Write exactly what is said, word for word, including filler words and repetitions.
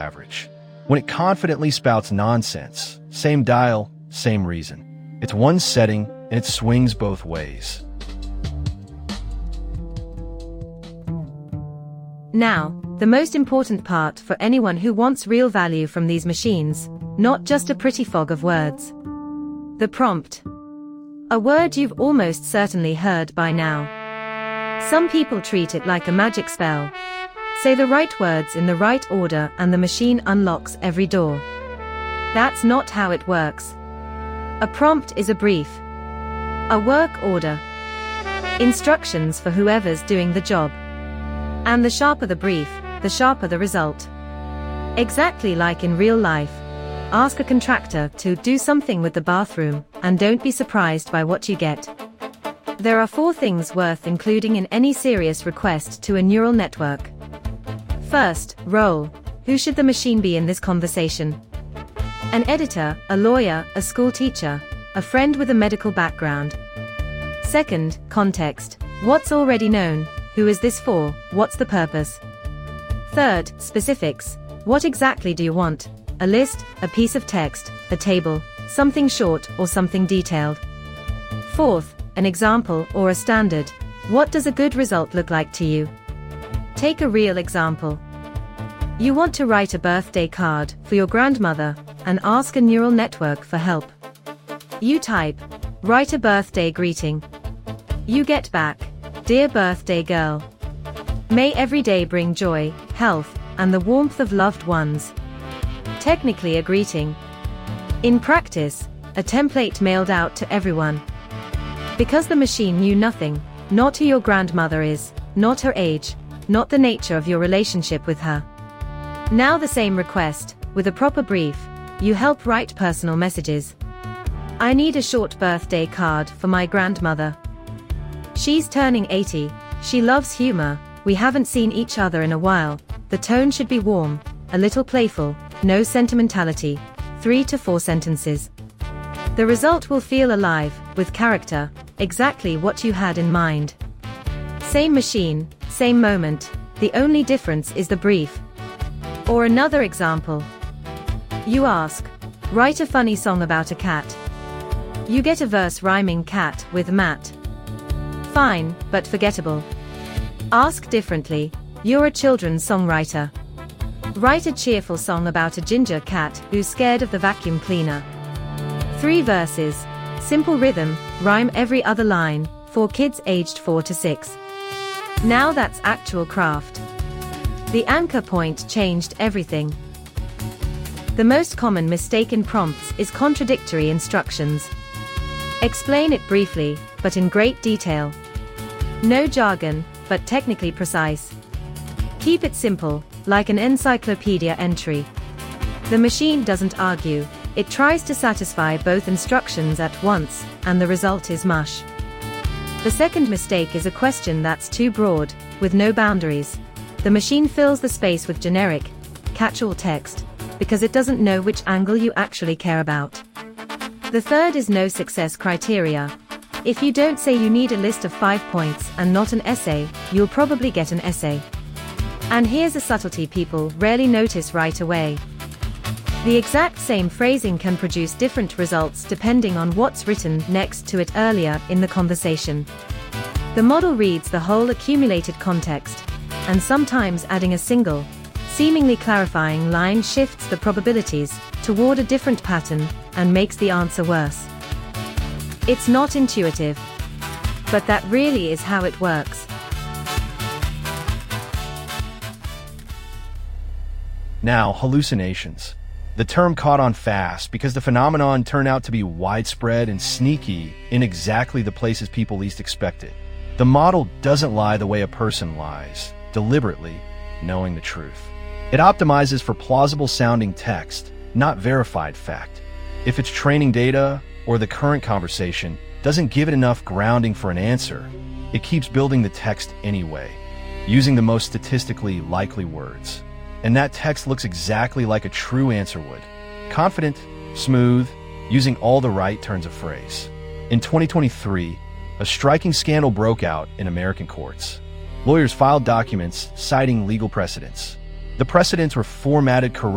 average. When it confidently spouts nonsense, same dial, same reason. It's one setting, and it swings both ways. Now, the most important part for anyone who wants real value from these machines, not just a pretty fog of words. The prompt. A word you've almost certainly heard by now. Some people treat it like a magic spell. Say the right words in the right order and the machine unlocks every door. That's not how it works. A prompt is a brief. A work order. Instructions for whoever's doing the job. And the sharper the brief, the sharper the result. Exactly like in real life. Ask a contractor to do something with the bathroom, and don't be surprised by what you get. There are four things worth including in any serious request to a neural network. First, role. Who should the machine be in this conversation? An editor, a lawyer, a school teacher, a friend with a medical background. Second, context. What's already known? Who is this for? What's the purpose? Third, specifics. What exactly do you want? A list, a piece of text, a table, something short or something detailed. Fourth, an example or a standard. What does a good result look like to you? Take a real example. You want to write a birthday card for your grandmother and ask a neural network for help. You type, write a birthday greeting. You get back, dear birthday girl. May every day bring joy, health, and the warmth of loved ones. Technically a greeting. In practice, a template mailed out to everyone. Because the machine knew nothing, not who your grandmother is, not her age, not the nature of your relationship with her. Now the same request, with a proper brief, you help write personal messages. I need a short birthday card for my grandmother. She's turning eighty, she loves humor, we haven't seen each other in a while, the tone should be warm, a little playful, no sentimentality, three to four sentences. The result will feel alive, with character, exactly what you had in mind. Same machine, same moment, the only difference is the brief. Or another example. You ask, write a funny song about a cat. You get a verse rhyming cat with Matt. Fine, but forgettable. Ask differently, you're a children's songwriter. Write a cheerful song about a ginger cat who's scared of the vacuum cleaner. Three verses, simple rhythm, rhyme every other line, for kids aged four to six. Now that's actual craft. The anchor point changed everything. The most common mistake in prompts is contradictory instructions. Explain it briefly, but in great detail. No jargon, but technically precise. Keep it simple, like an encyclopedia entry. The machine doesn't argue, it tries to satisfy both instructions at once, and the result is mush. The second mistake is a question that's too broad, with no boundaries. The machine fills the space with generic, catch-all text, because it doesn't know which angle you actually care about. The third is no success criteria. If you don't say you need a list of five points and not an essay, you'll probably get an essay. And here's a subtlety people rarely notice right away. The exact same phrasing can produce different results depending on what's written next to it earlier in the conversation. The model reads the whole accumulated context, and sometimes adding a single, seemingly clarifying line shifts the probabilities toward a different pattern and makes the answer worse. It's not intuitive, but that really is how it works. Now, hallucinations. The term caught on fast because the phenomenon turned out to be widespread and sneaky in exactly the places people least expect it. The model doesn't lie the way a person lies, deliberately knowing the truth. It optimizes for plausible-sounding text, not verified fact. If its training data or the current conversation doesn't give it enough grounding for an answer, it keeps building the text anyway, using the most statistically likely words. And that text looks exactly like a true answer would. Confident, smooth, using all the right turns of phrase. In twenty twenty-three, a striking scandal broke out in American courts. Lawyers filed documents citing legal precedents. The precedents were formatted correctly